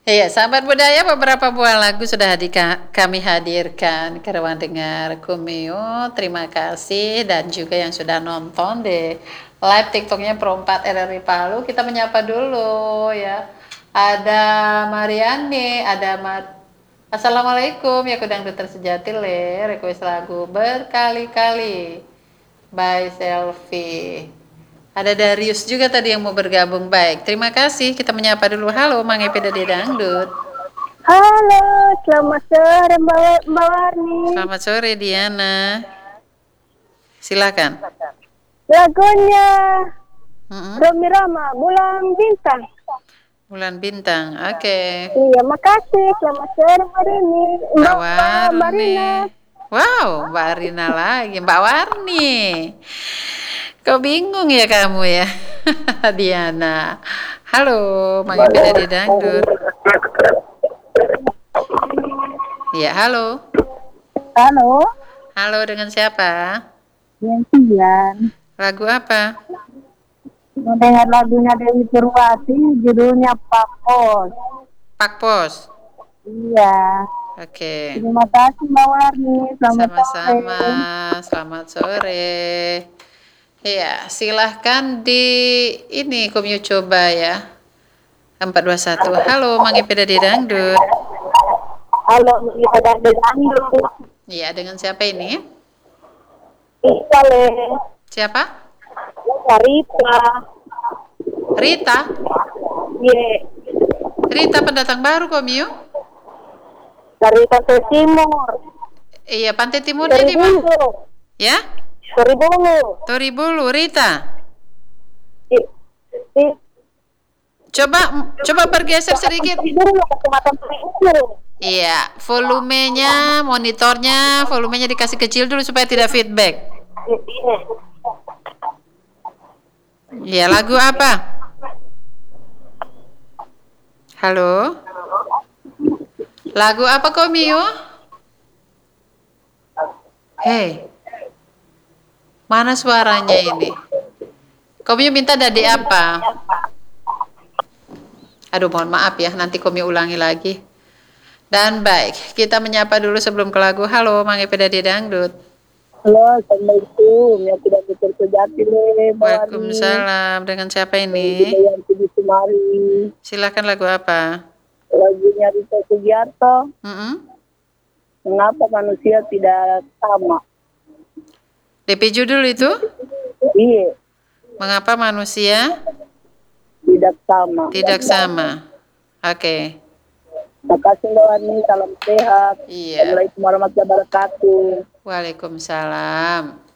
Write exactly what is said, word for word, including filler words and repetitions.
Iya, sahabat budaya beberapa buah lagu sudah di, kami hadirkan ke ruang dengar Kumio. Terima kasih dan juga yang sudah nonton di live TikToknya Pro empat R R I Palu. Kita menyapa dulu ya. Ada Mariani, ada Mat. Assalamualaikum ya kudang dokter sejati le. Request lagu berkali-kali by Selfie. Ada Darius juga tadi yang mau bergabung. Baik, terima kasih. Kita menyapa dulu. Halo, Mang Epi Dede Dangdut. Halo, selamat sore Mbak, Mbak Warni. Selamat sore Diana. Silakan. Lagunya Mm-mm. Romi Rama, Bulan Bintang. Bulan Bintang, oke. Okay. Iya, makasih. Selamat sore Mbak Rini. Mbak Mbak Marina. Wow, Mbak Rina lagi. Mbak Warni. Kok bingung ya kamu ya, Diana. Halo, Mang Epi Dede Dangdut. Iya, halo. Halo. Halo, dengan siapa? Yantian. Lagu apa? Mau dengar lagunya Dewi Purwati, judulnya Pak Pos. Pak Pos. Iya. Oke. Okay. Terima kasih Mbak Warni. Selamat Sama-sama. sore. Selamat sore. Iya, silahkan di ini Kumyu coba ya. empat dua satu. Halo, Mang Epi Dede Dangdut. Halo, Mang Epi Dede Dangdut. Iya, dengan siapa ini? Ikale. Siapa? Rita. Rita? Iya. Yeah. Rita pendatang baru Kumyu? Dari Pantai Timur. Iya, Pantai Timurnya di mana? Ya? Toribulu. Toribulu, Rita. I, i, Coba coba bergeser sedikit. Iya, volumenya, monitornya, volumenya dikasih kecil dulu supaya tidak feedback. Iya, lagu apa? Halo? Lagu apa kok, Mio? Hei. Mana suaranya ini? Komi minta dade apa? Aduh, mohon maaf ya, nanti Komi ulangi lagi. Dan baik, kita menyapa dulu sebelum ke lagu. Halo, Mang Epi Dede Dangdut. Halo, Assalamualaikum. Ya tidak betul sejati nih, Waalaikumsalam. Dengan siapa ini? Silakan lagu apa? Lagunya Rita Sugiarto. Mm-hmm. Mengapa manusia tidak sama? D P judul itu? Iya. Mengapa manusia tidak sama? Tidak sama. Oke. Okay. Terima kasih Mbak Wani, salam sehat. Iya. Assalamualaikum warahmatullahi wabarakatuh. Waalaikumsalam.